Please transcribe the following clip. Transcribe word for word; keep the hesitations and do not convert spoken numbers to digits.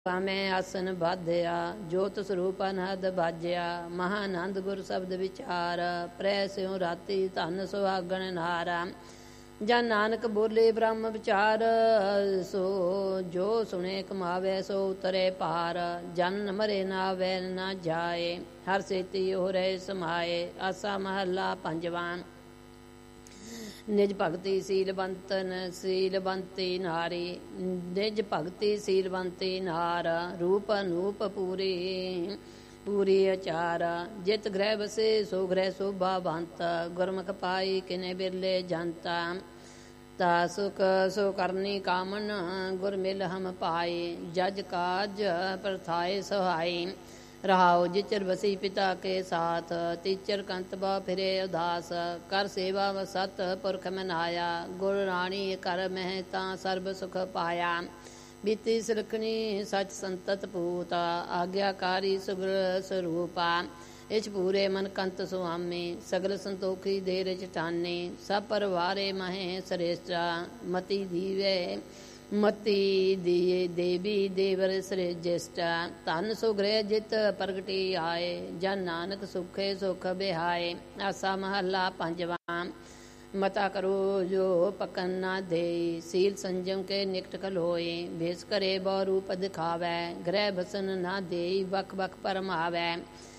ਮੈਂ ਆਸਨ ਬਾਧਿਆ, ਜੋਤ ਸਰੂਪ ਅਨਹਦ ਬਾਜਿਆ। ਮਹਾਨੰਦ ਗੁਰ ਸ਼ਬਦ ਵਿਚਾਰ, ਪ੍ਰੈ ਸਿਉ ਰਾਤੀ ਧਨ ਸੁਹਾਗਣ ਨਾਰਾ। ਜਨ ਨਾਨਕ ਬੋਲੇ ਬ੍ਰਹਮ ਵਿਚਾਰ, ਸੋ ਜੋ ਸੁਣੇ ਕਮਾਵੇ ਸੋ ਉਤਰੇ ਪਾਰ। ਜਨ ਮਰੇ ਨਾ ਵੈ ਨਾ ਜਾਏ, ਹਰ ਸੇਤੀ ਹੋ ਰਹੇ ਸਮਾਏ। ਆਸਾ ਮਹੱਲਾ ਪੰਜਵਾਂ। ਨਿਜ ਭਗਤੀ ਸੀਲਵੰਤਨ ਸੀਲਵੰਤੀ ਨਾਰੀ, ਨਿਜ ਭਗਤੀ ਸੀਲਵੰਤੀ ਨਾਰ। ਰੂਪ ਅਨੂਪ ਪੂਰੀ ਪੂਰੀ ਅਚਾਰ, ਜਿਤ ਗ੍ਰਹਿ ਵਸੇ ਸੋ ਗ੍ਰਹਿ ਸ਼ੋਭਾਵੰਤ। ਗੁਰਮੁਖ ਪਾਈ ਕਿਨੇ ਬਿਰਲੇ ਜੰਤਾ, ਤਾ ਸੁਖ ਸੋ ਕਰਨੀ ਕਾਮਨ। ਗੁਰ ਮਿਲ ਹਮ ਪਾਏ, ਜਜ ਕਾਜ ਪ੍ਰਥਾਏ ਸਹਾਈ। ਰਹਾਉ ਜਿਚਰ ਬਸੀ ਪਿਤਾ ਕੇ ਸਾਥ, ਤੀਚਰ ਕੰਤ ਬਾ ਫਿਰੇ ਉਦਾਸ। ਕਰ ਸੇਵਾ ਵ ਸਤ ਪੁਰਖ ਮਨਾਇਆ, ਗੁਰ ਰਾਣੀ ਕਰ ਮਹਿ ਤਾਂ ਸਰਬ ਸੁਖ ਪਾਇਆ। ਬੀਤੀ ਸਿਰਖਣੀ ਸਚ ਸੰਤਤ ਪੂਤ, ਆਗਿਆਕਾਰੀ ਸੁਗਰ ਸਰੂਪਾ। ਇਛ ਪੂਰੇ ਮਨ ਕੰਤ ਸੁਆਮੀ, ਸਗਲ ਸੰਤੋਖੀ ਦੇ ਰਿਚ ਠਾਨੀ। ਸਭ ਪਰਵਾਰੇ ਮਹੇ ਸ੍ਰੇਸ਼ਟਾ, ਮਤੀ ਦੀਵੇ ਮਤੀ ਦੀਏ ਦੇਵੀ ਦੇਵਰ ਸ੍ਰੇਜਿਸ਼ਟਾ। ਧਨ ਸੋ ਗ੍ਰਹਿ ਜਿਤ ਪ੍ਰਗਟੀ ਆਏ, ਜਨ ਨਾਨਕ ਸੁਖੇ ਸੁਖ ਬਿਹਾਏ। ਆਸਾ ਮਹੱਲਾ ਪੰਜਵਾਂ। ਮਤਾ ਕਰੋ ਜੋ ਪਕਨ ਨਾ ਦੇਈ, ਸੀਲ ਸੰਜਮ ਕੇ ਨਿਕਟ ਖਲੋਏ। ਭੇਸ ਕਰੇ ਬਹੁ ਰੂਪ ਦਿਖਾਵੈ, ਗ੍ਰਹਿ ਬਸਨ ਨਾ ਦੇਈ ਬਖ ਬਖ ਪਰਮਾਵੈ।